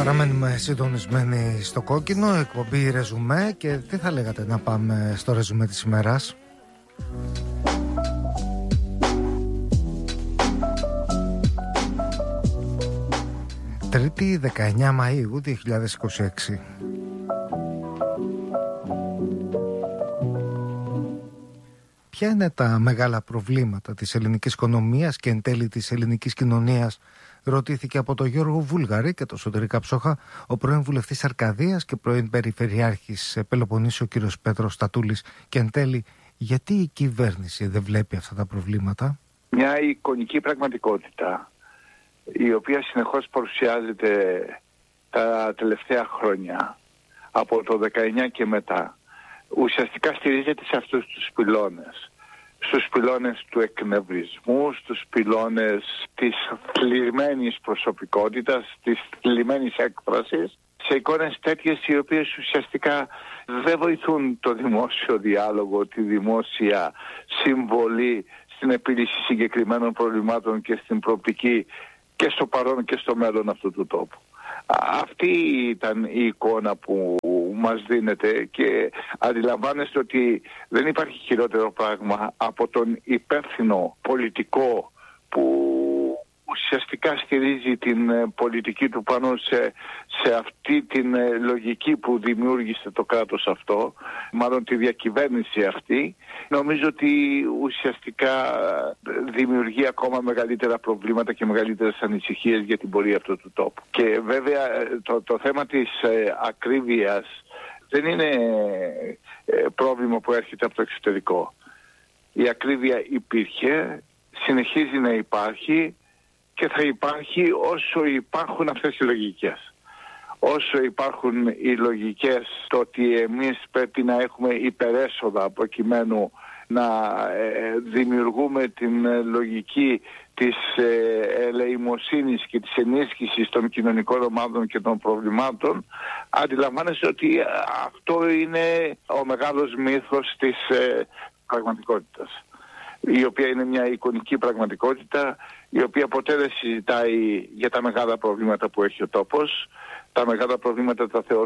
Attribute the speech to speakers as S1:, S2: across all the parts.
S1: Παραμένουμε συντονισμένοι στο κόκκινο, εκπομπή ρεζουμέ, και τι θα λέγατε να πάμε στο ρεζουμέ της ημέρας? Τρίτη 19 Μαΐου 2026. Ποια είναι τα μεγάλα προβλήματα της ελληνικής οικονομίας και εν τέλει της ελληνικής κοινωνίας? Ρωτήθηκε από τον Γιώργο Βούλγαρη και τον Σωτήρη Καψόχα ο πρώην βουλευτής Αρκαδίας και πρώην περιφερειάρχης Πελοποννήσου, ο κύριος Πέτρος Στατούλης. Και εν τέλει, γιατί η κυβέρνηση δεν βλέπει αυτά τα προβλήματα?
S2: Μια εικονική πραγματικότητα, η οποία συνεχώς παρουσιάζεται τα τελευταία χρόνια, από το 19 και μετά, ουσιαστικά στηρίζεται σε αυτούς τους πυλώνες. Στους πυλώνες του εκνευρισμού, στους πυλώνες της θλιμμένης προσωπικότητας, της θλιμμένης έκφρασης, σε εικόνες τέτοιες οι οποίες ουσιαστικά δεν βοηθούν το δημόσιο διάλογο, τη δημόσια συμβολή στην επίλυση συγκεκριμένων προβλημάτων και στην προοπτική και στο παρόν και στο μέλλον αυτού του τόπου. Αυτή ήταν η εικόνα που μας δίνεται και αντιλαμβάνεστε ότι δεν υπάρχει χειρότερο πράγμα από τον υπεύθυνο πολιτικό που ουσιαστικά στηρίζει την πολιτική του πάνω σε αυτή την λογική που δημιούργησε το κράτος αυτό, μάλλον τη διακυβέρνηση αυτή. Νομίζω ότι ουσιαστικά δημιουργεί ακόμα μεγαλύτερα προβλήματα και μεγαλύτερες ανησυχίες για την πορεία αυτού του τόπου. Και βέβαια το θέμα της ακρίβειας δεν είναι πρόβλημα που έρχεται από το εξωτερικό. Η ακρίβεια υπήρχε, συνεχίζει να υπάρχει και θα υπάρχει όσο υπάρχουν αυτές οι λογικές. Όσο υπάρχουν οι λογικές το ότι εμείς πρέπει να έχουμε υπερέσοδα προκειμένου να δημιουργούμε την λογική της ελεημοσύνης και της ενίσχυσης των κοινωνικών ομάδων και των προβλημάτων, αντιλαμβάνεστε ότι αυτό είναι ο μεγάλος μύθος της πραγματικότητας, η οποία είναι μια εικονική πραγματικότητα, η οποία ποτέ δεν συζητάει για τα μεγάλα προβλήματα που έχει ο τόπος. Τα μεγάλα προβλήματα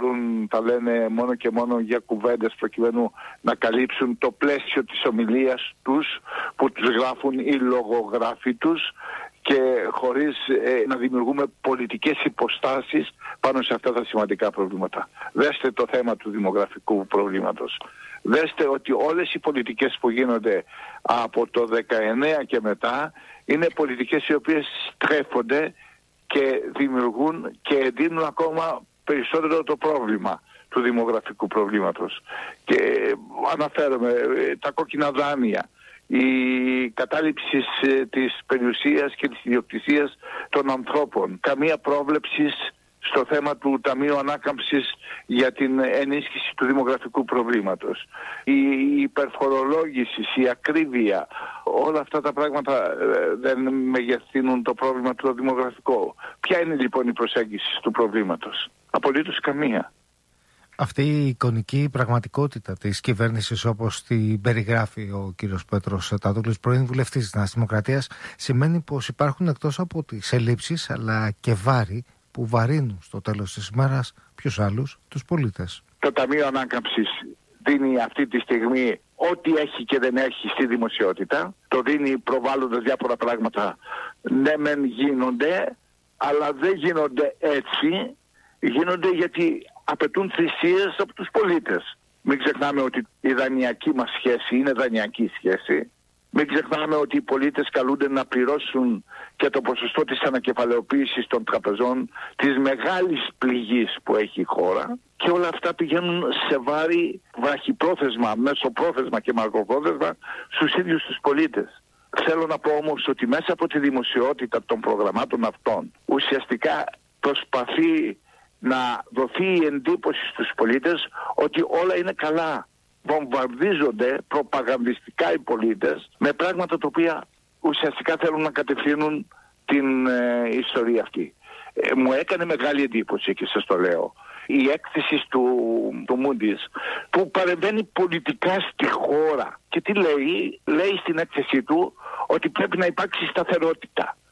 S2: τα λένε μόνο και μόνο για κουβέντες προκειμένου να καλύψουν το πλαίσιο της ομιλίας τους που τους γράφουν οι λογογράφοι τους και χωρίς να δημιουργούμε πολιτικές υποστάσεις πάνω σε αυτά τα σημαντικά προβλήματα. Δέστε το θέμα του δημογραφικού προβλήματος. Δέστε ότι όλες οι πολιτικές που γίνονται από το 19 και μετά είναι πολιτικές οι οποίες στρέφονται και δημιουργούν και εντείνουν ακόμα περισσότερο το πρόβλημα του δημογραφικού προβλήματος. Και αναφέρομαι τα κόκκινα δάνεια, η κατάληψη της περιουσίας και της ιδιοκτησίας των ανθρώπων, καμία πρόβλεψη στο θέμα του Ταμείου Ανάκαμψης για την ενίσχυση του δημογραφικού προβλήματος, η υπερφορολόγηση, η ακρίβεια, όλα αυτά τα πράγματα δεν μεγεθύνουν το πρόβλημα του δημογραφικού. Ποια είναι λοιπόν η προσέγγιση του προβλήματος? Απολύτως καμία.
S1: Αυτή η εικονική πραγματικότητα της κυβέρνησης όπως την περιγράφει ο κύριος Πέτρος Στατούλης, πρώην βουλευτής της Νέας Δημοκρατίας, σημαίνει πως υπάρχουν εκτός από τις ελλείψεις αλλά και βάρη που βαρύνουν στο τέλος της ημέρας ποιους άλλους? Τους πολίτες.
S2: Το Ταμείο Ανάκαμψης δίνει αυτή τη στιγμή ό,τι έχει και δεν έχει στη δημοσιότητα. Το δίνει προβάλλοντας διάφορα πράγματα. Ναι μεν γίνονται, αλλά δεν γίνονται έτσι. Γίνονται γιατί απαιτούν θυσίες από τους πολίτες. Μην ξεχνάμε ότι η δανειακή μας σχέση είναι δανειακή σχέση. Μην ξεχνάμε ότι οι πολίτες καλούνται να πληρώσουν και το ποσοστό της ανακεφαλαιοποίησης των τραπεζών, της μεγάλης πληγής που έχει η χώρα, και όλα αυτά πηγαίνουν σε βάρη βραχυπρόθεσμα, μεσοπρόθεσμα και μακροπρόθεσμα στους ίδιους τους πολίτες. Θέλω να πω όμως ότι μέσα από τη δημοσιότητα των προγραμμάτων αυτών ουσιαστικά προσπαθεί να δοθεί η εντύπωση στους πολίτες ότι όλα είναι καλά. Βομβαρδίζονται προπαγανδιστικά οι πολίτες με πράγματα τα οποία ουσιαστικά θέλουν να κατευθύνουν την ιστορία αυτή. Μου έκανε μεγάλη εντύπωση και σας το λέω η έκθεση του Moody's που παρεμβαίνει πολιτικά στη χώρα. Και τι λέει? Λέει στην έκθεσή του ότι πρέπει να υπάρξει σταθερότητα.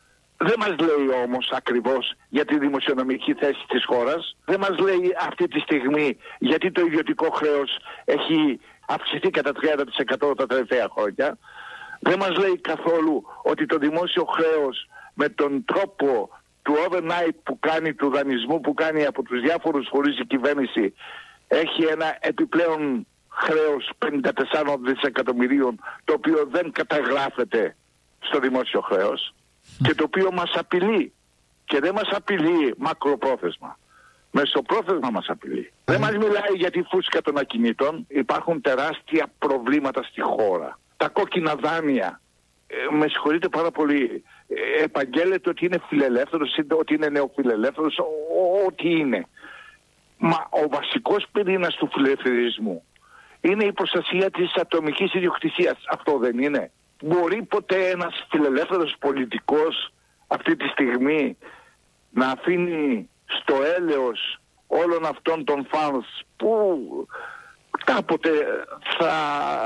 S2: Δεν μας λέει όμως ακριβώς για τη δημοσιονομική θέση της χώρας. Δεν μας λέει αυτή τη στιγμή γιατί το ιδιωτικό χρέος έχει αυξηθεί κατά 30% τα τελευταία χρόνια. Δεν μας λέει καθόλου ότι το δημόσιο χρέος με τον τρόπο του overnight που κάνει, του δανεισμού που κάνει από τους διάφορους φορείς η κυβέρνηση, έχει ένα επιπλέον χρέος 54 δισεκατομμυρίων, το οποίο δεν καταγράφεται στο δημόσιο χρέος και το οποίο μας απειλεί. Και δεν μας απειλεί μακροπρόθεσμα. Μεσοπρόθεσμα μας απειλεί. Δεν μας μιλάει για τη φούσκα των ακινήτων. Υπάρχουν τεράστια προβλήματα στη χώρα. Τα κόκκινα δάνεια. Με συγχωρείτε πάρα πολύ. Επαγγέλλεται ότι είναι φιλελεύθερος, ότι είναι νεοφιλελεύθερος, ό,τι είναι. Μα ο βασικός πυρήνας του φιλελευθερισμού είναι η προστασία της ατομικής ιδιοκτησίας. Αυτό δεν είναι? Μπορεί ποτέ ένας φιλελεύθερος πολιτικός αυτή τη στιγμή να αφήνει στο έλεος όλων αυτών των φανς που κάποτε θα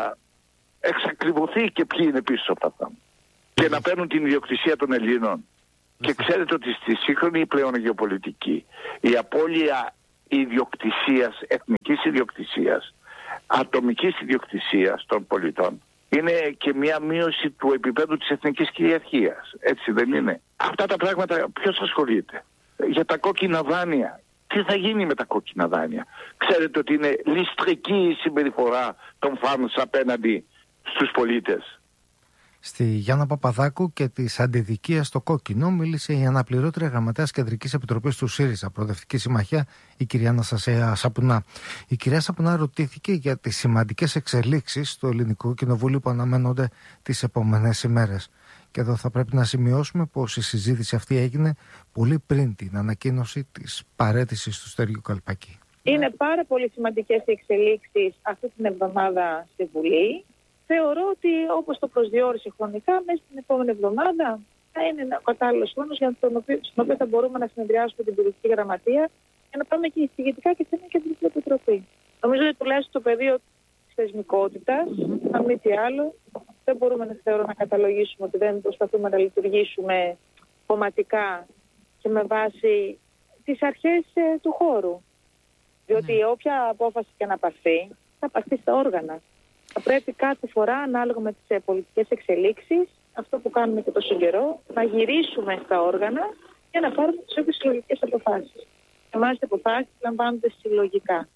S2: εξακριβωθεί και ποιοι είναι πίσω από αυτά και να παίρνουν την ιδιοκτησία των Ελλήνων? Και ξέρετε ότι στη σύγχρονη πλέον γεωπολιτική η απώλεια ιδιοκτησίας, εθνικής ιδιοκτησίας, ατομικής ιδιοκτησίας των πολιτών είναι και μια μείωση του επίπεδου της εθνικής κυριαρχίας. Έτσι δεν είναι? Αυτά τα πράγματα ποιος ασχολείται? Για τα κόκκινα δάνεια. Τι θα γίνει με τα κόκκινα δάνεια? Ξέρετε ότι είναι ληστρική η συμπεριφορά των φάνους απέναντι στους πολίτες.
S1: Στη Γιάννα Παπαδάκου και τη αντιδικία στο κόκκινο μίλησε η αναπληρώτρια γραμματέας Κεντρικής Επιτροπής του ΣΥΡΙΖΑ, Προοδευτική Συμμαχία, η κυρία Αναστασία Σαπουνά. Η κυρία Σαπουνά ρωτήθηκε για τις σημαντικές εξελίξεις στο Ελληνικό Κοινοβούλιο που αναμένονται τις επόμενες ημέρες. Και εδώ θα πρέπει να σημειώσουμε πως η συζήτηση αυτή έγινε πολύ πριν την ανακοίνωση της παραίτησης του Στέργιου Καλπακή.
S3: Είναι πάρα πολύ σημαντικές οι εξελίξεις αυτή την εβδομάδα στη Βουλή. Θεωρώ ότι όπως το προσδιορίσε χρονικά, μέσα στην επόμενη εβδομάδα θα είναι ο κατάλληλος χρόνος για τον οποίο θα μπορούμε να συνεδριάσουμε την πολιτική γραμματεία για να πάμε και εισηγητικά και σε μια κεντρική επιτροπή. Νομίζω ότι τουλάχιστον το πεδίο της θεσμικότητας, αν μη τι άλλο, δεν μπορούμε να καταλογίσουμε ότι δεν προσπαθούμε να λειτουργήσουμε κομματικά και με βάση τις αρχές του χώρου. Διότι όποια απόφαση και να πάρθει, θα πάρθει στα όργανα. Θα πρέπει κάθε φορά, ανάλογα με τις πολιτικές εξελίξεις, αυτό που κάνουμε και τόσο καιρό, να γυρίσουμε στα όργανα για να πάρουμε τις όποιες συλλογικές αποφάσεις. Εμάς οι αποφάσεις λαμβάνονται συλλογικά.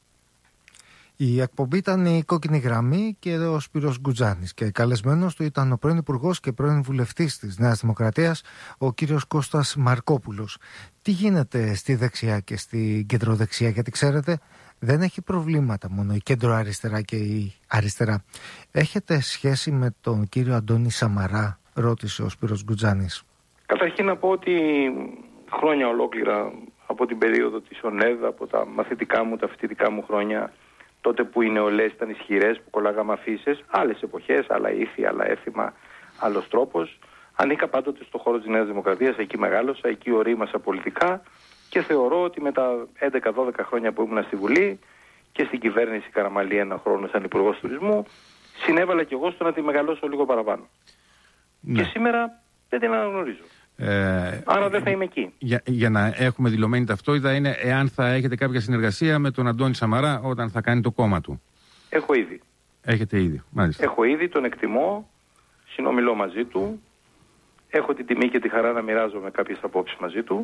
S1: Η εκπομπή ήταν η Κόκκινη Γραμμή και ο Σπύρος Γκουτζάνης και καλεσμένος του ήταν ο πρώην Υπουργός και πρώην Βουλευτής της Νέας Δημοκρατίας, ο κύριος Κώστας Μαρκόπουλος. Τι γίνεται στη δεξιά και στη κεντροδεξιά? Γιατί ξέρετε, δεν έχει προβλήματα μόνο η κέντρο-αριστερά και η αριστερά. Έχετε σχέση με τον κύριο Αντώνη Σαμαρά? Ρώτησε ο Σπύρος Γκουτζάνης.
S4: Καταρχήν να πω ότι χρόνια ολόκληρα από την περίοδο της ΟΝΕΔ, από τα μαθητικά μου, τα φοιτητικά μου χρόνια, τότε που οι νεολαίες ήταν ισχυρές, που κολλάγαμε αφήσεις, άλλες εποχές, άλλα ήθη, άλλα έθιμα, άλλος τρόπος. Ανήκα πάντοτε στο χώρο της Νέας Δημοκρατίας, εκεί μεγάλωσα, εκεί ορίμασα πολιτικά και θεωρώ ότι με τα 11-12 χρόνια που ήμουν στη Βουλή και στην κυβέρνηση Καραμαλή ένα χρόνο σαν Υπουργός Τουρισμού, συνέβαλα κι εγώ στο να τη μεγαλώσω λίγο παραπάνω. Ναι. Και σήμερα δεν την αναγνωρίζω. Άρα δεν θα είμαι εκεί.
S5: Για να έχουμε δηλωμένη ταυτότητα είναι εάν θα έχετε κάποια συνεργασία με τον Αντώνη Σαμαρά όταν θα κάνει το κόμμα του.
S4: Έχω ήδη.
S5: Έχετε ήδη, μάλιστα.
S4: Έχω ήδη, τον εκτιμώ, συνομιλώ μαζί του, έχω την τιμή και τη χαρά να μοιράζομαι κάποιες απόψεις μαζί του,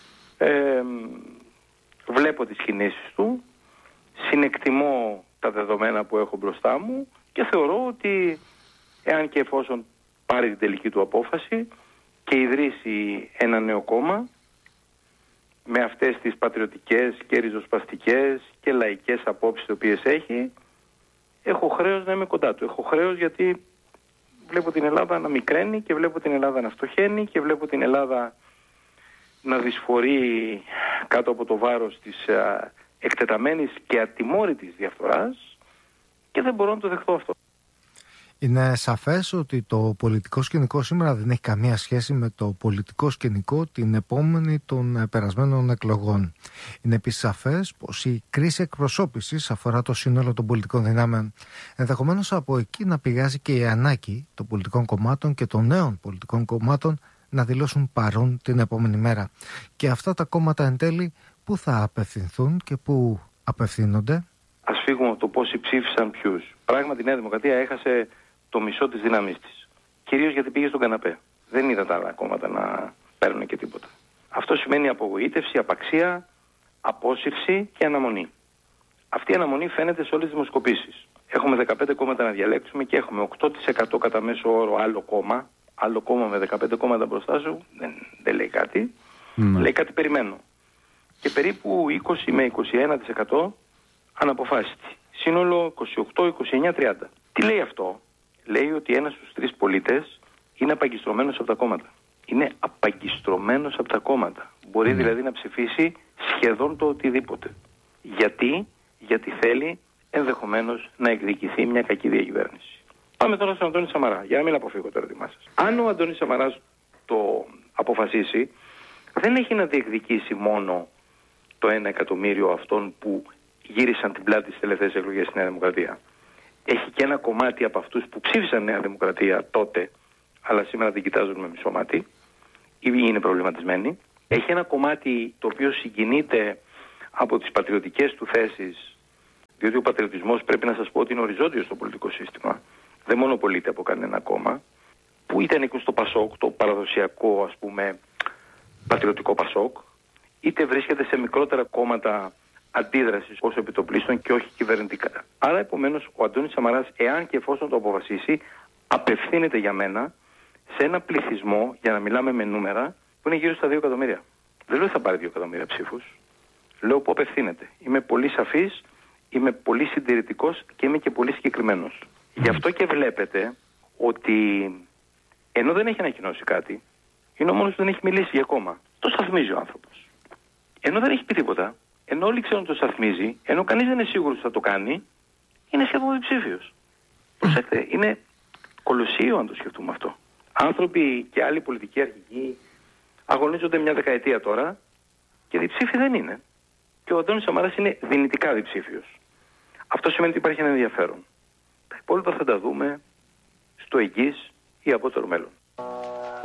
S4: βλέπω τις κινήσεις του, συνεκτιμώ τα δεδομένα που έχω μπροστά μου και θεωρώ ότι εάν και εφόσον πάρει την τελική του απόφαση και ιδρύσει ένα νέο κόμμα με αυτές τις πατριωτικές και ριζοσπαστικές και λαϊκές απόψεις τις οποίες έχει, έχω χρέος να είμαι κοντά του. Έχω χρέος γιατί βλέπω την Ελλάδα να μικραίνει και βλέπω την Ελλάδα να φτωχαίνει και βλέπω την Ελλάδα να δυσφορεί κάτω από το βάρος της εκτεταμένης και ατιμόρυτης διαφθοράς και δεν μπορώ να το δεχτώ αυτό.
S1: Είναι σαφές ότι το πολιτικό σκηνικό σήμερα δεν έχει καμία σχέση με το πολιτικό σκηνικό την επόμενη των περασμένων εκλογών. Είναι επίσης σαφές πως η κρίση εκπροσώπησης αφορά το σύνολο των πολιτικών δυνάμεων. Ενδεχομένως από εκεί να πηγάζει και η ανάγκη των πολιτικών κομμάτων και των νέων πολιτικών κομμάτων να δηλώσουν παρόν την επόμενη μέρα. Και αυτά τα κόμματα εν τέλει πού θα απευθυνθούν και πού απευθύνονται?
S4: Ας φύγουμε από το πόσοι ψήφισαν ποιους. Πράγματι η Νέα Δημοκρατία έχασε το μισό της δύναμής της. Κυρίως γιατί πήγε στον καναπέ. Δεν είδα τα άλλα κόμματα να παίρνουν και τίποτα. Αυτό σημαίνει απογοήτευση, απαξία, απόσυρση και αναμονή. Αυτή η αναμονή φαίνεται σε όλες τις δημοσκοπήσεις. Έχουμε 15 κόμματα να διαλέξουμε και έχουμε 8% κατά μέσο όρο άλλο κόμμα με 15 κόμματα μπροστά σου, δεν λέει κάτι. Λέει κάτι περιμένω. Και περίπου 20 με 21% αναποφάσιστη. Σύνολο 28, 29, 30. Τι λέει αυτό? Λέει ότι ένας στους 3 πολίτες είναι απαγκιστρωμένος από τα κόμματα. Είναι απαγκιστρωμένος από τα κόμματα. Μπορεί δηλαδή να ψηφίσει σχεδόν το οτιδήποτε. Γιατί θέλει ενδεχομένως να εκδικηθεί μια κακή διακυβέρνηση. Πάμε τώρα στον Αντώνη Σαμαρά, για να μην αποφύγω το ερώτημά σας. Αν ο Αντώνης Σαμαράς το αποφασίσει, δεν έχει να διεκδικήσει μόνο το 1 εκατομμύριο αυτών που γύρισαν την πλάτη στις τελευταίες εκλογές στη Νέα Δημοκρατία. Έχει και ένα κομμάτι από αυτούς που ψήφισαν Νέα Δημοκρατία τότε, αλλά σήμερα την κοιτάζουν με μισό μάτι ή είναι προβληματισμένοι. Έχει ένα κομμάτι το οποίο συγκινείται από τις πατριωτικές του θέσεις, διότι ο πατριωτισμός πρέπει να σας πω ότι είναι οριζόντιος στο πολιτικό σύστημα. Δεν μονοπολείται από κανένα κόμμα, που είτε ανήκουν στο ΠΑΣΟΚ, το παραδοσιακό ας πούμε πατριωτικό ΠΑΣΟΚ, είτε βρίσκεται σε μικρότερα κόμματα αντίδρασης ως επιτοπλίστων και όχι κυβερνητικά. Άρα επομένως ο Αντώνης Σαμαράς, εάν και εφόσον το αποφασίσει, απευθύνεται για μένα σε ένα πληθυσμό, για να μιλάμε με νούμερα, που είναι γύρω στα 2 εκατομμύρια. Δεν λέω ότι θα πάρει 2 εκατομμύρια ψήφους. Λέω που απευθύνεται. Είμαι πολύ σαφής, είμαι πολύ συντηρητικός και είμαι και πολύ συγκεκριμένος. Γι' αυτό και βλέπετε ότι ενώ δεν έχει ανακοινώσει κάτι, είναι ο μόνος που δεν έχει μιλήσει για κόμμα. Το σταθμίζει ο άνθρωπος. Ενώ δεν έχει πει τίποτα, ενώ όλοι ξέρουν ότι το σταθμίζει, ενώ κανείς δεν είναι σίγουρος ότι θα το κάνει, είναι σχεδόν διψήφιος. Προσέξτε, είναι κολοσσίο αν το σκεφτούμε αυτό. Άνθρωποι και άλλοι πολιτικοί αρχηγοί αγωνίζονται μια δεκαετία τώρα και διψήφοι δεν είναι. Και ο Αντώνης Σαμαράς είναι δυνητικά διψήφιος. Αυτό σημαίνει ότι υπάρχει ένα ενδιαφέρον. Τα υπόλοιπα θα τα δούμε στο εγγύς ή απότερο μέλλον.